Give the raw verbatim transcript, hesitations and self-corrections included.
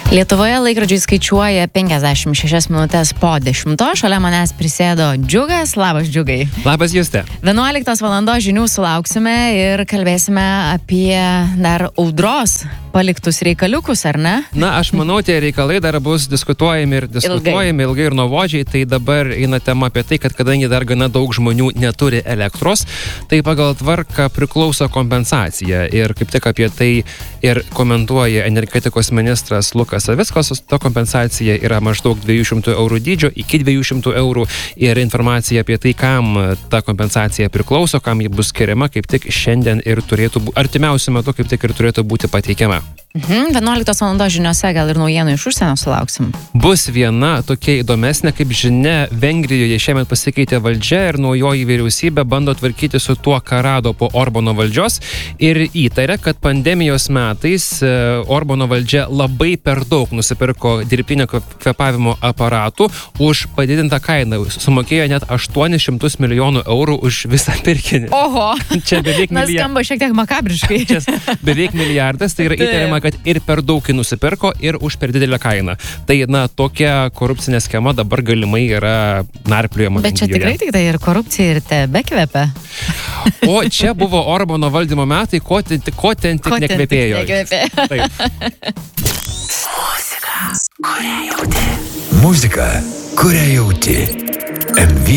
Lietuvoje laikrodžiai skaičiuoja penkiasdešimt šešias minutės po dešimto. Šalia manęs prisėdo Džiugas. Labas, Džiugai. Labas, Juste. vienuoliktos valandos žinių sulauksime ir kalbėsime apie dar audros paliktus reikaliukus, ar ne? Na, aš manau, tie reikalai dar bus diskutuojami ir diskutuojami ilgai, ilgai ir nuovodžiai. Tai dabar eina tema apie tai, kad kadangi dar gana daug žmonių neturi elektros, tai pagal tvarką priklauso kompensacija. Ir kaip tik apie tai ir komentuoja energetikos ministras Lukas Savickas. Ta kompensacija yra maždaug dviejų šimtų eurų dydžio iki dviejų šimtų eurų. Ir informacija apie tai, kam ta kompensacija priklauso, kam ji bus skiriama, kaip tik šiandien ir turėtų būti, artimiausiu metu kaip tik ir turėtų būti pateikiama. Mhm, vienuoliktos valandos žiniose gal ir naujienų iš užsienio sulauksim. Bus viena tokia įdomesnė, kaip žinia, Vengrijoje šiemet pasikeitė valdžia ir naujoji vyriausybė bando tvarkyti su tuo, ką rado po Orbano valdžios ir įtarė, kad pandemijos metais Orbano valdžia labai per daug nusipirko dirbtinio kvėpavimo aparatų už padidintą kainą. Sumokėjo net aštuonis šimtus milijonų eurų už visą pirkinį. Oho! Čia beveik milijardas. Na, skamba šiek tiek makabriškai. Čia beveik milijardas, tai yra įtariama, kad ir per daug nusipirko ir už per didelę kainą. Tai, na, tokia korupcinė schema dabar galimai yra narpliojama. Bet čia tikrai tik tai ir korupcija ir tebe kvepia. O čia buvo Orbano valdymo metai, ko ten, ko ten tik nekvepėjo. Taip. Muzika, kurią jauti. Muzika, kurią jauti. M V